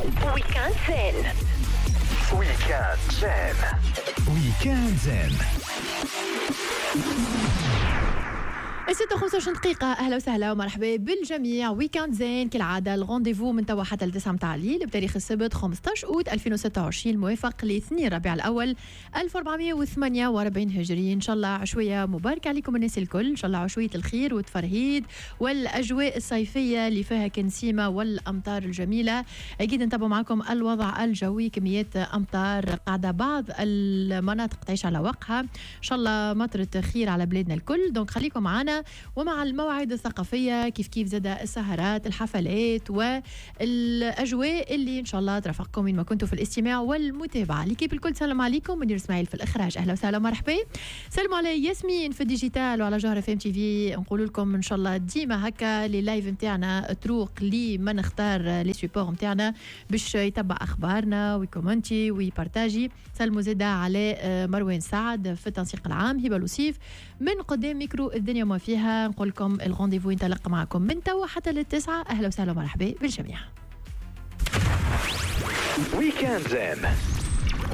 ويكاند زين. ويكاند زين. 26 دقيقة. أهلا وسهلا ومرحبا بالجميع. ويكاند زين كالعادة، الغونديفو من توا حتى ل9 متاع الليل بتاريخ السبت 15 أوت 2026 الموافق ل 2 ربيع الأول 1448 هجري. إن شاء الله عشوية مباركة عليكم الناس الكل، إن شاء الله عشوية الخير والتفرهيد والأجواء الصيفية اللي فيها كنسيمة والأمطار الجميلة. أكيد نتابع معكم الوضع الجوي، كميات أمطار قاعدة بعض المناطق تعيش على وقعها، إن شاء الله مطرة خير على بلادنا الكل. دونك خليكم معنا ومع الموعد الثقافية كيف زادة السهرات الحفلات والأجواء اللي إن شاء الله ترافقكم وين ما كنتوا في الاستماع والمتابعة. ليكيب الكل سلام عليكم، منير اسماعيل في الإخراج. أهلا وسهلا ومرحبا. سلموا على ياسمين في الديجيتال وعلى جوهرة FM TV. نقول لكم إن شاء الله ديما هكا لي لايف متاعنا تروق لي ما نختار لي سيبور متاعنا باش يتبع أخبارنا ويكومنتي ويبارتاجي. سلموا زادة على مروان سعد في التنسيق العام، هبة لوسيف من قدام ميكرو الدنيا ما فيها. نقول لكم الغونديفو ينطلق معكم من توا حتى ل9. أهلا وسهلا ومرحبا بالجميع. ويكاند زين.